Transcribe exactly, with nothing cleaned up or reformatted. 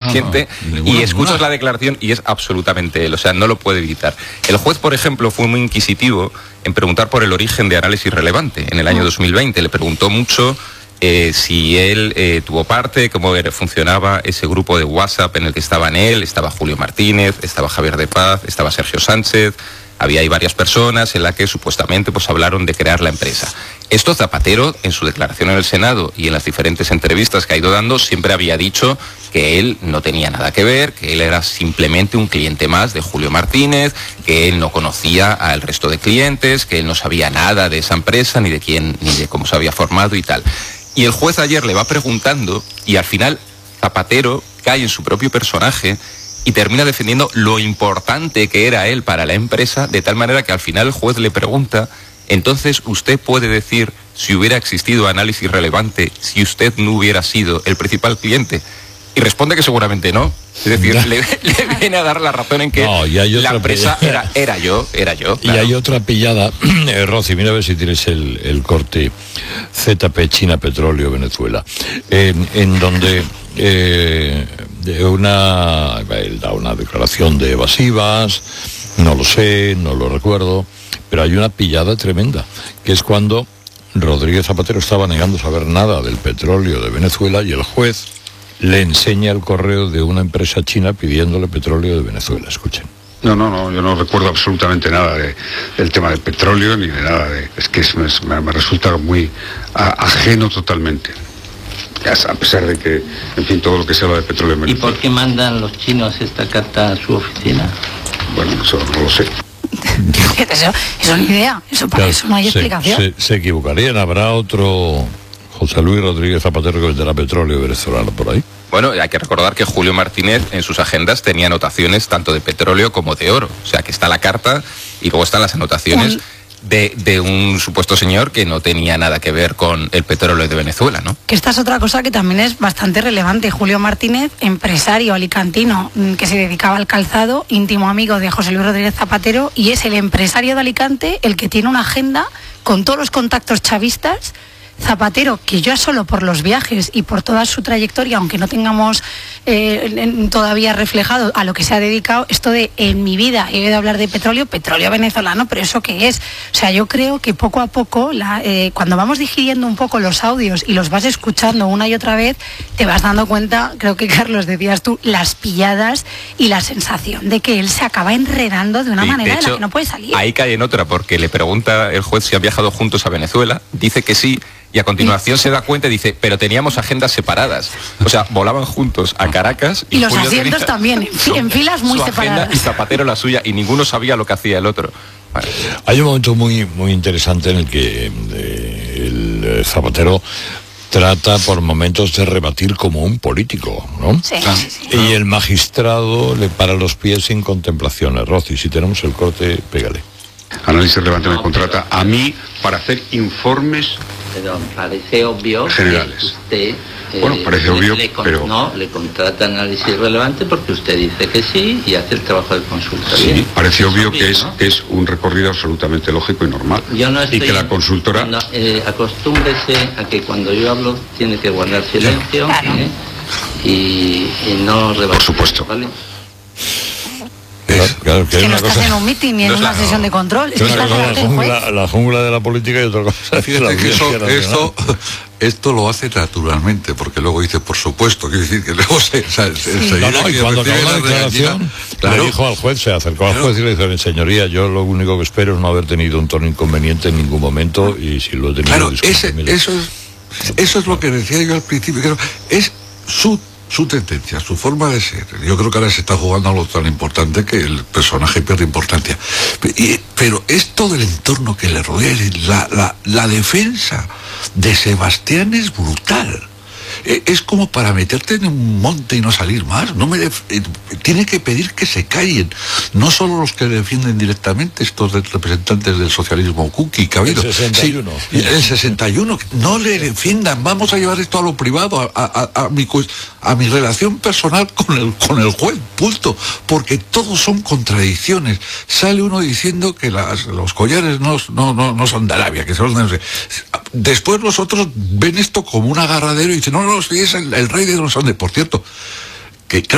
cliente, no, ninguna, y escuchas ninguna. la declaración y es absolutamente él, o sea, no lo puede evitar. El juez, por ejemplo, fue muy inquisitivo en preguntar por el origen de Análisis Relevante en el año dos mil veinte. Le preguntó mucho eh, si él eh, tuvo parte, cómo era, funcionaba ese grupo de WhatsApp en el que estaban él, estaba Julio Martínez, estaba Javier de Paz, estaba Sergio Sánchez. Había ahí varias personas en las que supuestamente pues hablaron de crear la empresa. Esto Zapatero, en su declaración en el Senado y en las diferentes entrevistas que ha ido dando, siempre había dicho que él no tenía nada que ver, que él era simplemente un cliente más de Julio Martínez, que él no conocía al resto de clientes, que él no sabía nada de esa empresa, ni de quién, ni de cómo se había formado y tal. Y el juez ayer le va preguntando y al final Zapatero cae en su propio personaje y termina defendiendo lo importante que era él para la empresa, de tal manera que al final el juez le pregunta, entonces usted puede decir, si hubiera existido Análisis Relevante, si usted no hubiera sido el principal cliente. Y responde que seguramente no. Es decir, le, le viene a dar la razón en que no, la empresa era, era yo, era yo. Claro. Y hay otra pillada, eh, Rosy, mira a ver si tienes el, el corte Z P, China, Petróleo, Venezuela, en, en donde eh, de una, él da una declaración de evasivas, no lo sé, no lo recuerdo, pero hay una pillada tremenda, que es cuando Rodríguez Zapatero estaba negando saber nada del petróleo de Venezuela y el juez le enseña el correo de una empresa china pidiéndole petróleo de Venezuela. Escuchen. No, no, no, yo no recuerdo absolutamente nada de, del tema del petróleo ni de nada de... Es que es, me, me resulta muy a, ajeno totalmente. A pesar de que, en fin, todo lo que se habla de petróleo en Venezuela. ¿Y por qué mandan los chinos esta carta a su oficina? Bueno, eso no lo sé. Eso, eso ni idea, eso para claro, eso no hay se, explicación. Se, se equivocarían, habrá otro José Luis Rodríguez Zapatero que venderá petróleo venezolano por ahí. Bueno, hay que recordar que Julio Martínez en sus agendas tenía anotaciones tanto de petróleo como de oro. O sea, que está la carta y luego están las anotaciones un... de, de un supuesto señor que no tenía nada que ver con el petróleo de Venezuela, ¿no? Que esta es otra cosa que también es bastante relevante. Julio Martínez, empresario alicantino que se dedicaba al calzado, íntimo amigo de José Luis Rodríguez Zapatero, y es el empresario de Alicante el que tiene una agenda con todos los contactos chavistas. Zapatero, que ya solo por los viajes y por toda su trayectoria, aunque no tengamos eh, en, todavía reflejado a lo que se ha dedicado, esto de en mi vida he oído hablar de petróleo, petróleo venezolano, pero ¿eso qué es? O sea, yo creo que poco a poco, la, eh, cuando vamos digiriendo un poco los audios y los vas escuchando una y otra vez, te vas dando cuenta, creo que Carlos decías tú, las pilladas y la sensación de que él se acaba enredando de una sí, manera de hecho, en la que no puede salir. Ahí cae en otra, porque le pregunta el juez si han viajado juntos a Venezuela, dice que sí, y a continuación se da cuenta y dice, pero teníamos agendas separadas. O sea, volaban juntos a Caracas. Y, y los Julio asientos también, en, su, en filas muy su separadas. Y Zapatero la suya, y ninguno sabía lo que hacía el otro. Vale. Hay un momento muy, muy interesante en el que eh, el eh, Zapatero trata por momentos de rebatir como un político, ¿no? Sí, ah, sí, sí. Y el magistrado le para los pies sin contemplaciones. Rosy, si tenemos el corte, pégale. Análisis Relevante me contrata a mí para hacer informes Pero parece obvio generales. Que usted, eh, bueno, parece le, obvio, le con, pero... No, le contrata Análisis Relevante porque usted dice que sí y hace el trabajo de consulta. Sí, bien. parece obvio, obvio que es, ¿no? que es un recorrido absolutamente lógico y normal. Yo no estoy, y que la consultora... No, eh, acostúmbrese a que cuando yo hablo tiene que guardar silencio, claro. ¿eh? y, y no rebatir. Por supuesto. ¿Vale? Claro, claro, que que es no una estás cosa, en un meeting ni en no una la, sesión no. de control. es una cosa, la, jungla, la jungla de la política y otra cosa. Fíjate que eso, esto, esto lo hace naturalmente, porque luego dice, por supuesto, quiere decir que luego se... O sea, sí. se no, no, y cuando acabó la declaración, claro. Le dijo al juez, se acercó al juez y le dijo, señoría, yo lo único que espero es no haber tenido un tono inconveniente en ningún momento, y si lo he tenido... Claro, ese, eso, es, eso es lo que decía yo al principio, creo, es su... su tendencia, su forma de ser. Yo creo que ahora se está jugando algo tan importante que el personaje pierde importancia. Y, pero es todo el entorno que le rodea, la, la, la defensa de Sebastián es brutal. Es como para meterte en un monte y no salir más. No me def... Tiene que pedir que se callen. No solo los que defienden directamente, estos representantes del socialismo cookie que ha habido. El sesenta y uno. Sí, el sesenta y uno. No le defiendan. Vamos a llevar esto a lo privado, a, a, a, mi, a mi relación personal con el, con el juez, punto. Porque todos son contradicciones. Sale uno diciendo que las, los collares no, no, no, no son de Arabia, que son de... Después los otros ven esto como un agarradero y dicen, no, no, sí, es el, el rey de los Andes. Por cierto, que